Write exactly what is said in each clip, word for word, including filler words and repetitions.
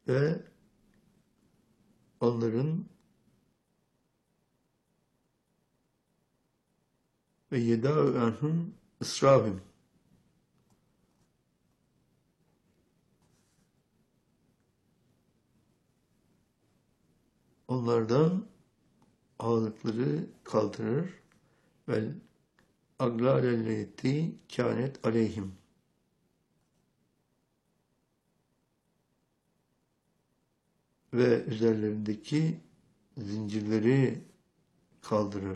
ve onların ve yedâ'u anhum ısrâhum, onlardan ağırlıkları kaldırır ve aglâlelleti kânet aleyhim, ve üzerlerindeki zincirleri kaldırır.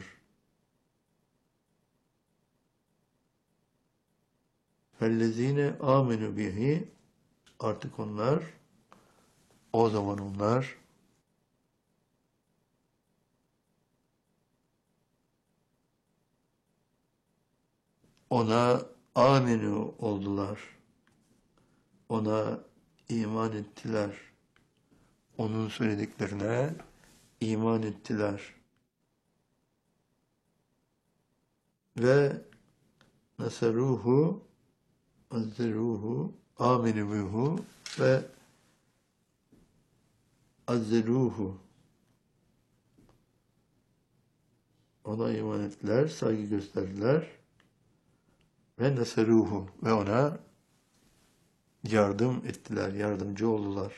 Fellezine amenu bihi, artık onlar, o zaman onlar ona amenu oldular. Ona iman ettiler. Onun söylediklerine iman ettiler. Ve nasaruhu, azzeruhu, amenuhu ve azzeruhu. Ona iman ettiler, saygı gösterdiler. Ve nasaruhu, ve ona yardım ettiler, yardımcı oldular.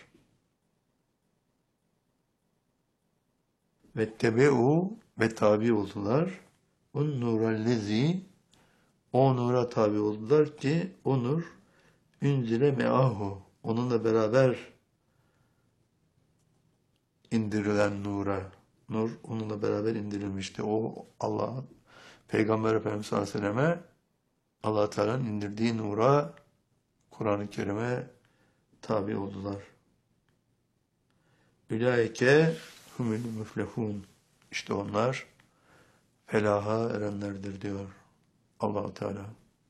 Ve tebe'u, ve tabi oldular. Un nurellezi, o nura tabi oldular ki o nur ünzile me'ahu, onunla beraber indirilen nura. Nur onunla beraber indirilmişti. O Allah, Peygamber Efendimiz sallallahu aleyhi ve selleme Allah Teala'nın indirdiği nura, Kur'an-ı Kerim'e tabi oldular. Ülaike humul müflehun. İşte onlar felaha erenlerdir diyor Allah Teala.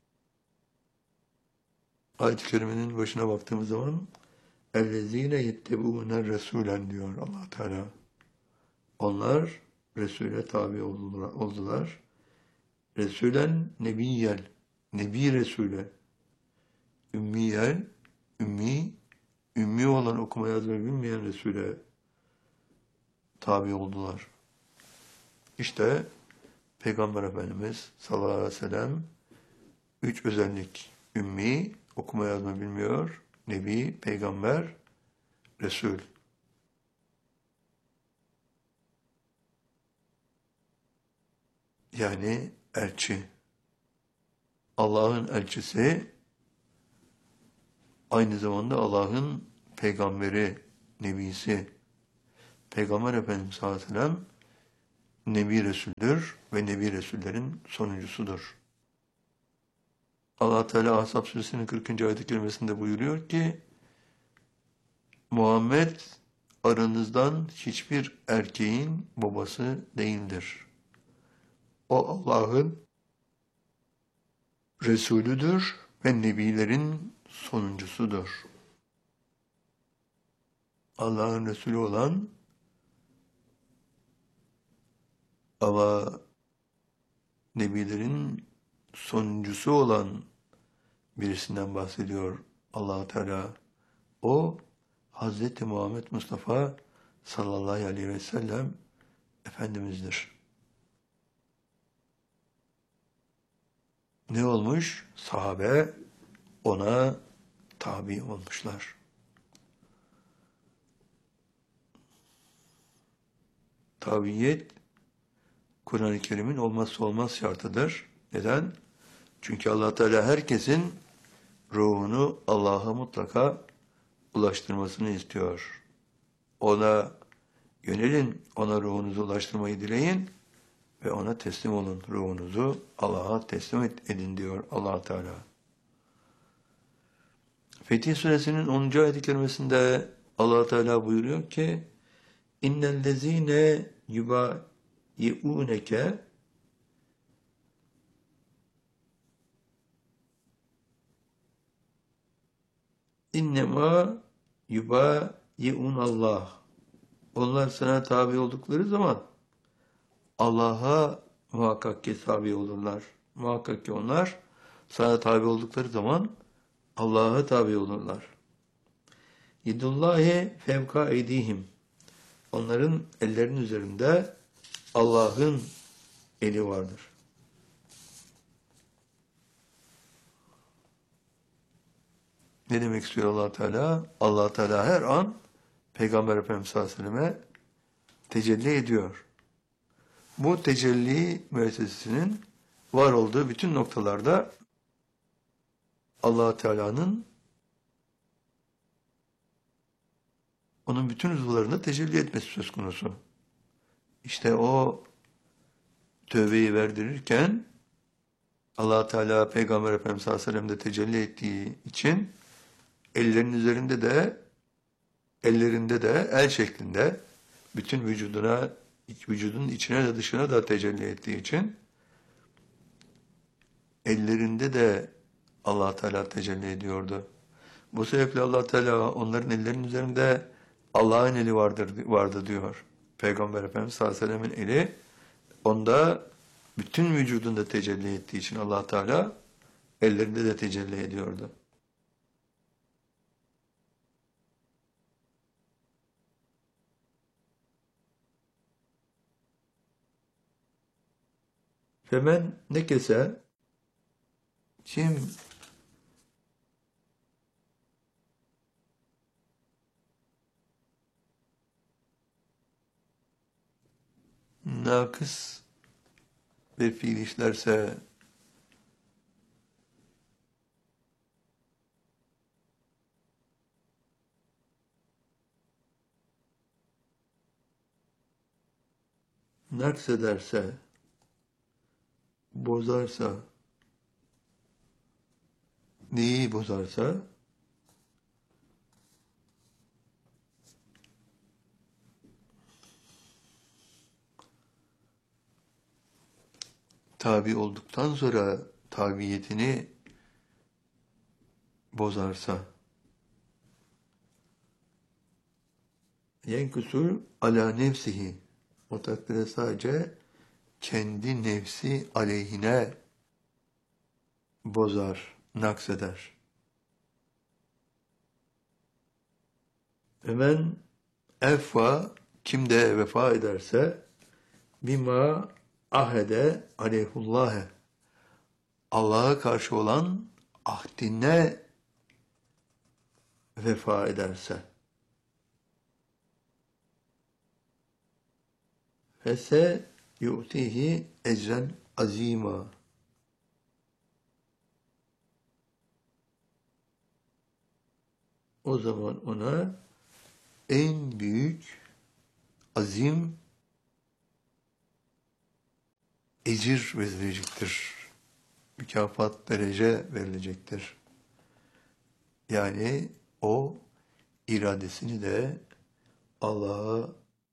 Ayet-i Kerime'nin başına baktığımız zaman ellezine yettebûne resûlen diyor Allah Teala. Onlar Resul'e tabi oldular. oldular. Resulen nebiyyel, nebi Resul'e, ümmiyel, ümmi, ümmi olan okuma yazmayı bilmeyen Resul'e tabi oldular. İşte Peygamber Efendimiz sallallahu aleyhi ve sellem üç özellik: ümmi, okuma yazma bilmiyor, nebi, peygamber, Resul. Yani elçi. Allah'ın elçisi, aynı zamanda Allah'ın peygamberi, nebisi. Peygamber Efendimiz sallallahu aleyhi ve sellem Nebi Resul'dür ve Nebi Resullerin sonuncusudur. Allah Teala Ahzab Suresinin kırkıncı ayet-i kerimesinde buyuruyor ki Muhammed aranızdan hiçbir erkeğin babası değildir. O Allah'ın Resulüdür ve Nebilerin sonuncusudur. Allah'ın Resulü olan ama Nebilerin sonuncusu olan birisinden bahsediyor Allah Teala. O Hazreti Muhammed Mustafa sallallahu aleyhi ve sellem Efendimiz'dir. Ne olmuş? Sahabe ona tabi olmuşlar. Tabiyet Kur'an-ı Kerim'in olmazsa olmaz şartıdır. Neden? Çünkü Allah Teala herkesin ruhunu Allah'a mutlaka ulaştırmasını istiyor. Ona yönelin, ona ruhunuzu ulaştırmayı dileyin ve ona teslim olun. Ruhunuzu Allah'a teslim edin diyor Allah Teala. Fetih Suresinin onuncu ayet-i kerimesinde Allah Teala buyuruyor ki İnnellezîne yubâyi'ûneke İnnemâ yubâyi'ûnallah. Onlar sana tabi oldukları zaman Allah'a muhakkak ki tabi olurlar. Muhakkak ki onlar sana tabi oldukları zaman Allah'a tabi olurlar. Yedullahi fevka eydihim. Onların ellerinin üzerinde Allah'ın eli vardır. Ne demek istiyor Allah Teala? Allah Teala her an Peygamber Efendimiz sallallahu aleyhi ve selleme tecelli ediyor. Bu tecelli müessesesinin var olduğu bütün noktalarda Allah Teala'nın onun bütün uzuvlarında tecelli etmesi söz konusu. İşte o tövbeyi verdirirken Allah Teala Peygamber Efendimiz sallallahu aleyhi ve sellem'de tecelli ettiği için ellerinin üzerinde de ellerinde de el şeklinde bütün vücuduna vücudun içine de dışına da tecelli ettiği için ellerinde de Allah Teala tecelli ediyordu. Bu sebeple Allah Teala onların ellerinin üzerinde Allah'ın eli vardır vardı diyor. Peygamber Efendimiz sallallahu aleyhi ve sellem'in eli onda bütün vücudunda tecelli ettiği için Allah Teala ellerinde de tecelli ediyordu. Femen nekese kim nakıs bir fiil işlerse naks ederse bozarsa neyi bozarsa tabi olduktan sonra tabiyetini bozarsa yenkusul ala nefsihi o takdirde sadece kendi nefsi aleyhine bozar, nakseder. Hemen effa kim de vefa ederse bima ahede aleyhullâhe Allah'a karşı olan ahdine vefa ederse fese yu'tihi ecren azima o zaman ona en büyük azim ecir verilecektir. Mükafat derece verilecektir. Yani o iradesini de Allah'a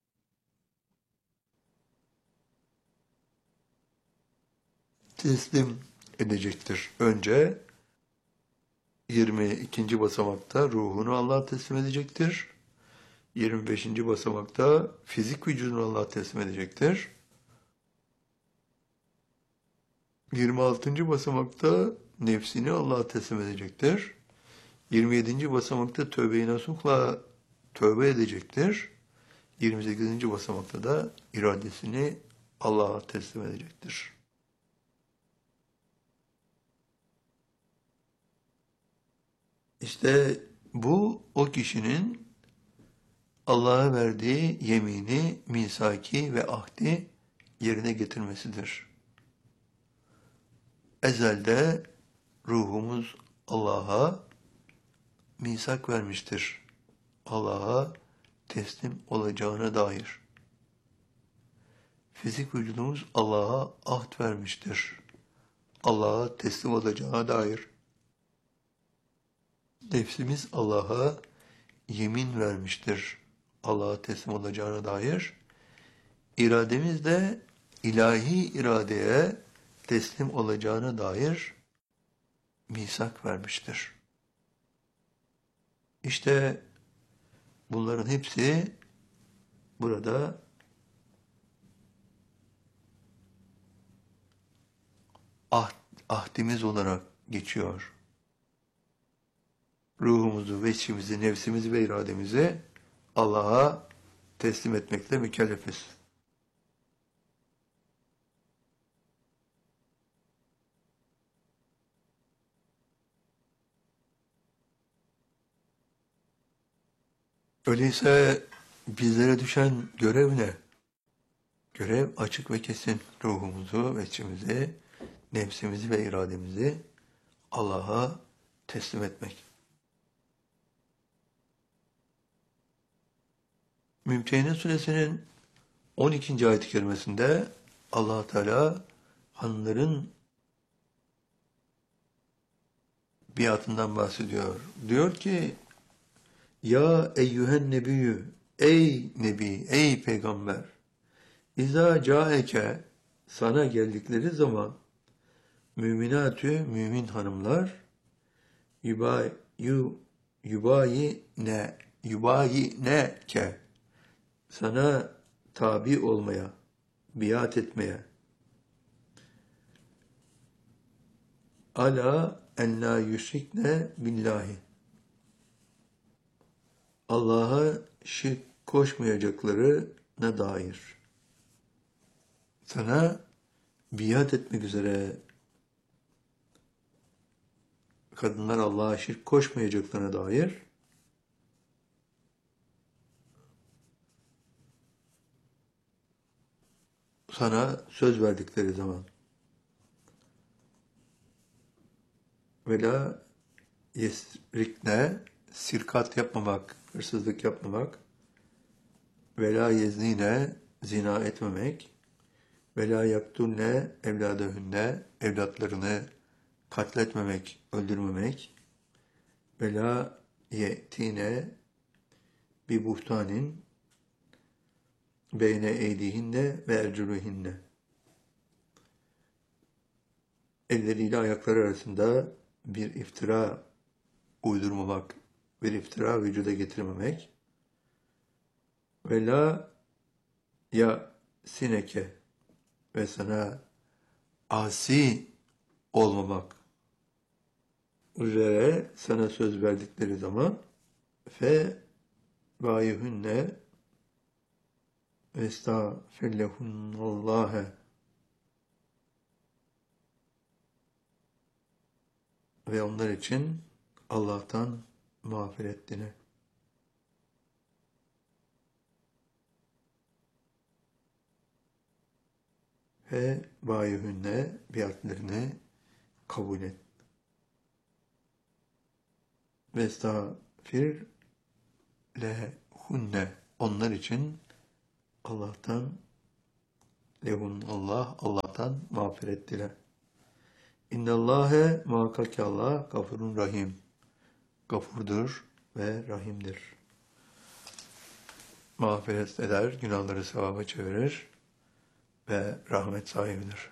teslim edecektir. Önce yirmi ikinci basamakta ruhunu Allah'a teslim edecektir. yirmi beşinci basamakta fizik vücudunu Allah'a teslim edecektir. yirmi altıncı basamakta nefsini Allah'a teslim edecektir. yirmi yedinci basamakta tövbe-i nasuhla tövbe edecektir. yirmi sekizinci basamakta da iradesini Allah'a teslim edecektir. İşte bu o kişinin Allah'a verdiği yemini, misaki ve ahdi yerine getirmesidir. Ezelde ruhumuz Allah'a misak vermiştir. Allah'a teslim olacağına dair. Fizik vücudumuz Allah'a ahd vermiştir. Allah'a teslim olacağına dair. Nefsimiz Allah'a yemin vermiştir. Allah'a teslim olacağına dair. İrademiz de ilahi iradeye teslim olacağına dair misak vermiştir. İşte bunların hepsi burada ahd, ahdimiz olarak geçiyor. ruhumuzu ve içimizi, nefsimizi ve irademizi Allah'a teslim etmekle mükellefiz. Öyleyse bizlere düşen görev ne? Görev açık ve kesin. Ruhumuzu ve içimizi, nefsimizi ve irademizi Allah'a teslim etmek. Mümtehine Suresinin on ikinci ayet-i kerimesinde Allah Teala hanların biatından bahsediyor. Diyor ki, ya eyyühen nebiyyü, ey nebi, ey peygamber, İza caeke, sana geldikleri zaman müminatü, mümin hanımlar, yubayi, yubayi ne, yubayi ne ke, sana tabi olmaya, biat etmeye, ala en la yüşrikne billahi, Allah'a şirk koşmayacaklarına dair sana biat etmek üzere kadınlar Allah'a şirk koşmayacaklarına dair sana söz verdikleri zaman vela yesrikne, sirkat yapmamak, hırsızlık yapmamak, vela yeznine, zina etmemek, vela yaktulne evladahünne, evlatlarını katletmemek, öldürmemek, vela yetine bi buhtanin beyne eydihinne ve erculuhinne, elleriyle ayakları arasında bir iftira uydurmamak, bir iftira vücuda getirmemek, ve la ya sineke, ve sana asi olmamak üzere sana söz verdikleri zaman fe vâyuhünne estağfirlehunnallâhe, ve onlar için Allah'tan mağfiret dile. Ve vâyuhünne, biatlerini kabul et. Ve estağfir lehunne, onlar için Allah'tan, lehun Allah, Allah'tan mağfiret dile. İnnallâhe, muhakkak ki Allah gafurun rahim, gafurdur ve rahimdir. Mağfiret eder, günahları sevaba çevirir ve rahmet sahibidir.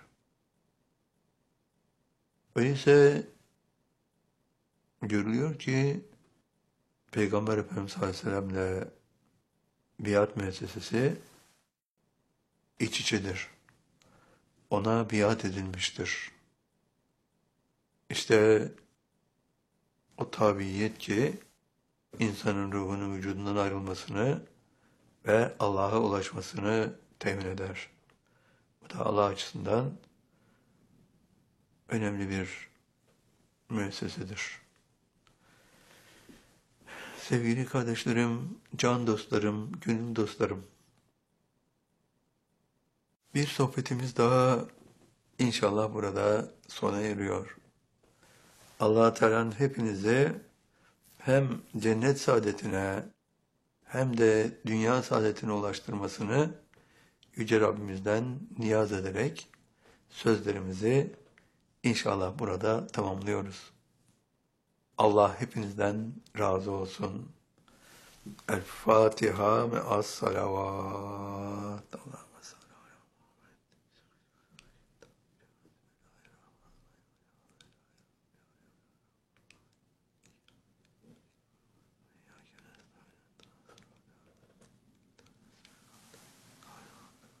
Öyleyse görülüyor ki Peygamber Efendimiz sallallahu aleyhi ve sellem'le biat müessesesi iç içedir. Ona biat edilmiştir. İşte o tabiyet ki insanın ruhunun vücudundan ayrılmasını ve Allah'a ulaşmasını temin eder. Bu da Allah açısından önemli bir müessesedir. Sevgili kardeşlerim, can dostlarım, gönül dostlarım, bir sohbetimiz daha inşallah burada sona eriyor. Allah-u Teala'nın hepinizi hem cennet saadetine hem de dünya saadetine ulaştırmasını Yüce Rabbimizden niyaz ederek sözlerimizi inşallah burada tamamlıyoruz. Allah hepinizden razı olsun. El Fatiha me'as salavat. Allahümme salli ala Muhammed.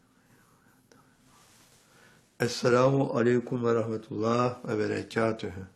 Esselamu aleyküm ve rahmetullah ve berekatühü.